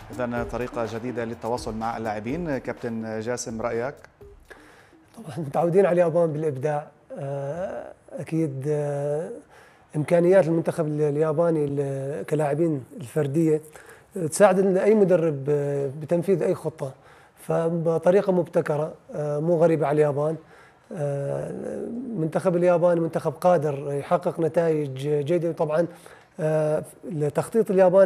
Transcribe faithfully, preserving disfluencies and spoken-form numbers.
إذن طريقة جديدة للتواصل مع اللاعبين. كابتن جاسم، رأيك؟ طبعا متعودين على اليابان بالإبداع. أكيد إمكانيات المنتخب الياباني كلاعبين الفردية تساعد أي مدرب بتنفيذ أي خطة، فبطريقة مبتكرة مو غريبة على اليابان. منتخب اليابان منتخب قادر يحقق نتائج جيدة. طبعا تخطيط اليابان